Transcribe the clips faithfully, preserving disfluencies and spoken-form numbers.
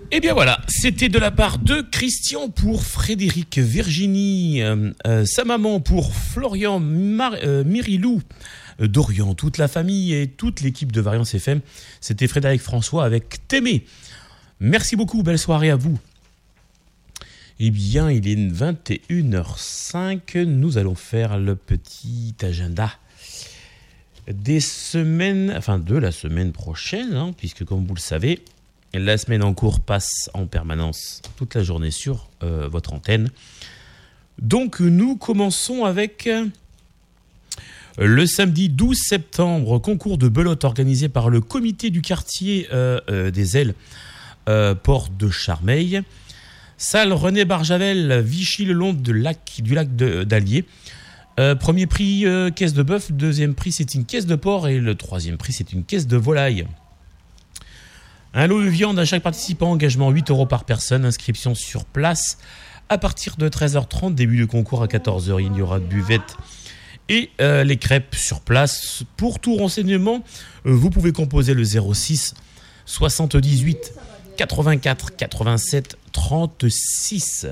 Et bien voilà, c'était de la part de Christian pour Frédéric, Virginie, euh, euh, sa maman pour Florian, Mar- euh, Mirilou, euh, Dorian, toute la famille et toute l'équipe de Variance F M. C'était Frédéric François avec T'aimer. Merci beaucoup, belle soirée à vous. Eh bien, il est vingt et une heures cinq, nous allons faire le petit agenda des semaines, enfin de la semaine prochaine, hein, puisque comme vous le savez, la semaine en cours passe en permanence toute la journée sur euh, votre antenne. Donc nous commençons avec euh, le samedi douze septembre, concours de belote organisé par le comité du quartier euh, euh, des Ailes, euh, port de Charmeil. Salle René Barjavel, Vichy le long de lac, du lac de, d'Allier. Euh, premier prix, euh, caisse de bœuf. Deuxième prix, c'est une caisse de porc. Et le troisième prix, c'est une caisse de volaille. Un lot de viande à chaque participant, engagement huit euros par personne, inscription sur place à partir de treize heures trente, début du concours à quatorze heures, il y aura de buvette et euh, les crêpes sur place. Pour tout renseignement, euh, vous pouvez composer le zéro six soixante-dix-huit quatre-vingt-quatre quatre-vingt-sept trente-six.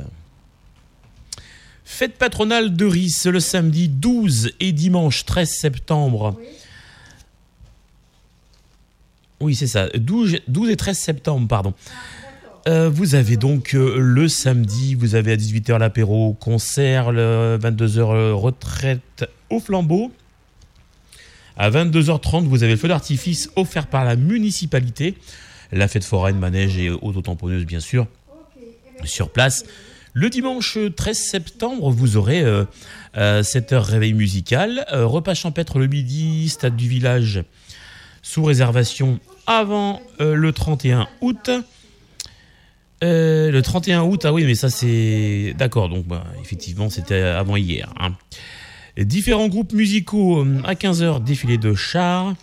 Fête patronale de Ris le samedi douze et dimanche treize septembre. Oui, c'est ça, douze, douze et treize septembre, pardon. Euh, vous avez donc euh, le samedi, vous avez à dix-huit heures l'apéro, concert, le vingt-deux heures euh, retraite au flambeau. À vingt-deux heures trente, vous avez le feu d'artifice offert par la municipalité. La fête foraine, manège et auto-tamponneuse, bien sûr, sur place. Le dimanche treize septembre, vous aurez euh, euh, sept heures réveil musical, euh, repas champêtre le midi, stade du village, sous réservation avant euh, le trente et un août. Euh, le trente et un août, ah oui, mais ça c'est... D'accord, donc bah, effectivement c'était avant hier. Hein. Différents groupes musicaux euh, à quinze heures, défilé de chars.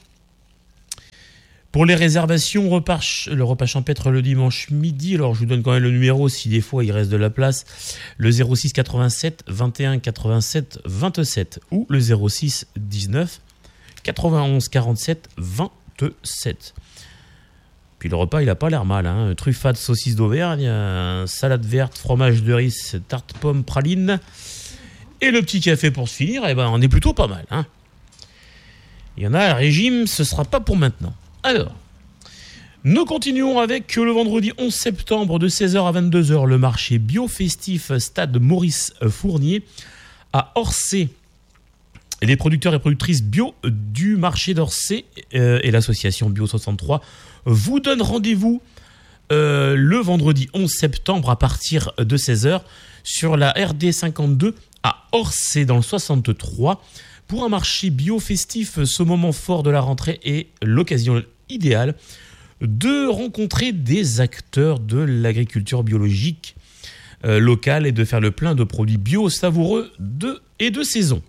Pour les réservations, repas, le repas champêtre le dimanche midi. Alors je vous donne quand même le numéro si des fois il reste de la place. Le zéro six quatre-vingt-sept vingt et un quatre-vingt-sept vingt-sept ou le zéro six dix-neuf quatre-vingt-onze quarante-sept vingt-sept. Puis le repas, il a pas l'air mal. Hein. Truffade, saucisse d'Auvergne, euh, salade verte, fromage de riz, tarte pomme, praline. Et le petit café pour se finir, eh ben, on est plutôt pas mal. Hein. Il y en a, le régime, ce sera pas pour maintenant. Alors, nous continuons avec le vendredi onze septembre de seize heures à vingt-deux heures, le marché bio-festif Stade Maurice Fournier à Orsay. Les producteurs et productrices bio du marché d'Orsay euh, et l'association Bio soixante-trois vous donnent rendez-vous euh, le vendredi onze septembre à partir de seize heures sur la R D cinquante-deux à Orsay dans le soixante-trois pour un marché bio festif. Ce moment fort de la rentrée est l'occasion idéale de rencontrer des acteurs de l'agriculture biologique euh, locale et de faire le plein de produits bio savoureux de, et de saison.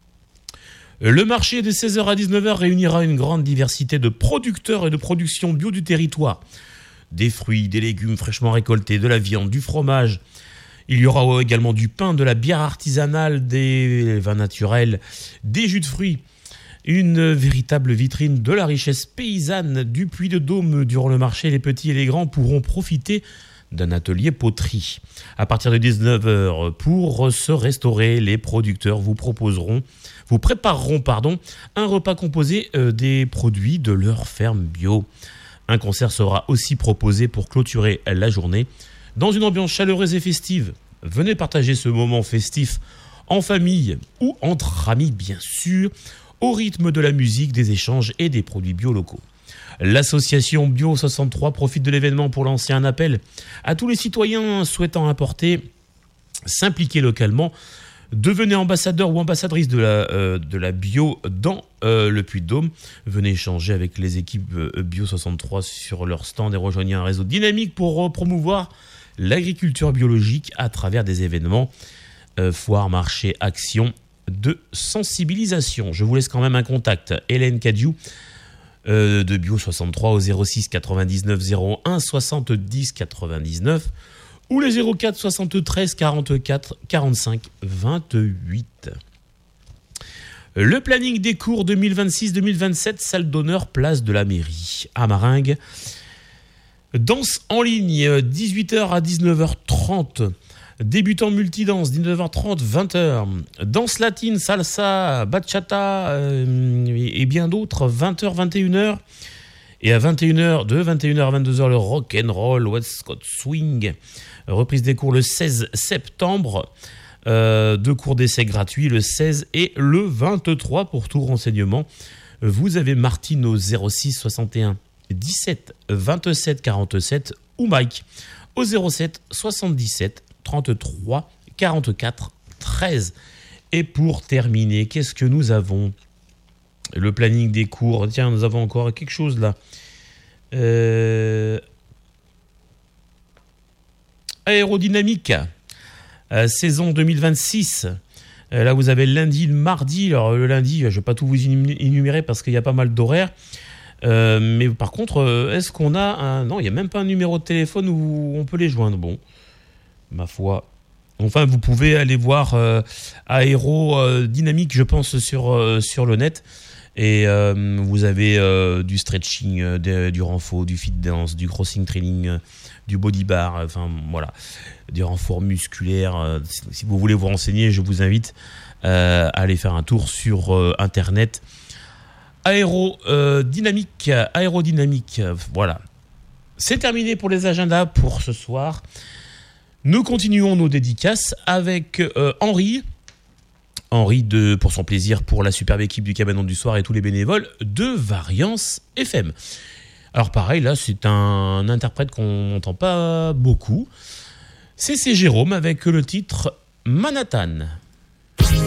Le marché de seize heures à dix-neuf heures réunira une grande diversité de producteurs et de productions bio du territoire. Des fruits, des légumes fraîchement récoltés, de la viande, du fromage. Il y aura également du pain, de la bière artisanale, des vins naturels, des jus de fruits. Une véritable vitrine de la richesse paysanne du Puy-de-Dôme. Durant le marché, les petits et les grands pourront profiter d'un atelier poterie. À partir de dix-neuf heures, pour se restaurer, les producteurs vous proposeront, vous prépareront pardon, un repas composé euh, des produits de leur ferme bio. Un concert sera aussi proposé pour clôturer la journée dans une ambiance chaleureuse et festive. Venez partager ce moment festif en famille ou entre amis, bien sûr, au rythme de la musique, des échanges et des produits bio locaux. L'association Bio soixante-trois profite de l'événement pour lancer un appel à tous les citoyens souhaitant importer, s'impliquer localement. Devenez ambassadeur ou ambassadrice de la, euh, de la bio dans euh, le Puy-de-Dôme. Venez échanger avec les équipes euh, Bio soixante-trois sur leur stand et rejoignez un réseau dynamique pour euh, promouvoir l'agriculture biologique à travers des événements, euh, foires, marchés, actions de sensibilisation. Je vous laisse quand même un contact. Hélène Cadiou euh, de Bio soixante-trois au zéro six quatre-vingt-dix-neuf zéro un soixante-dix quatre-vingt-dix-neuf ou le zéro quatre soixante-treize quarante-quatre quarante-cinq vingt-huit. Le planning des cours deux mille vingt-six deux mille vingt-sept, salle d'honneur, place de la mairie à Maringues. Danse en ligne, dix-huit heures à dix-neuf heures trente. Débutant multidanse, dix-neuf heures trente, vingt heures. Danse latine, salsa, bachata euh, et bien d'autres, vingt heures, vingt et une heures. Et à vingt et une heures, de vingt et une heures à vingt-deux heures, le rock and roll, West Coast Swing. Reprise des cours le seize septembre. Euh, deux cours d'essai gratuits le seize et le vingt-trois. Pour tout renseignement, vous avez Martine au zéro six soixante et un dix-sept vingt-sept quarante-sept ou Mike au zéro sept soixante-dix-sept trente-trois quarante-quatre treize. Et pour terminer, qu'est-ce que nous avons ? Le planning des cours. Tiens, nous avons encore quelque chose là. Euh... Aérodynamique. Euh, saison deux mille vingt-six. Euh, là, vous avez le lundi, le mardi. Alors, le lundi, je ne vais pas tout vous énumérer parce qu'il y a pas mal d'horaires. Euh, mais par contre, euh, est-ce qu'on a un... Non, il n'y a même pas un numéro de téléphone où on peut les joindre. Bon, ma foi. Enfin, vous pouvez aller voir euh, Aérodynamique, je pense, sur, euh, sur le net. Et euh, vous avez euh, du stretching, euh, de, du renfort, du fit dance, du crossing training, euh, du body bar, euh, enfin voilà, du renfort musculaire. Euh, si, si vous voulez vous renseigner, je vous invite euh, à aller faire un tour sur euh, internet. Aérodynamique, euh, aérodynamique, euh, voilà. C'est terminé pour les agendas pour ce soir. Nous continuons nos dédicaces avec euh, Henri. Henri, de, pour son plaisir, pour la superbe équipe du Cabanon du Soir et tous les bénévoles de Variance F M. Alors pareil, là, c'est un interprète qu'on n'entend pas beaucoup. C'est, c'est Jérôme avec le titre Manhattan.